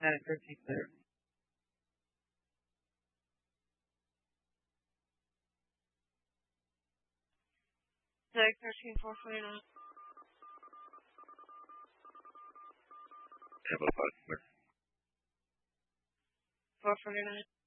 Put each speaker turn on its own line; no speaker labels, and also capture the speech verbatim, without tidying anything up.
That thirteen clear.
Zach thirteen four forty-nine.
Tampa five clear.
four forty-nine.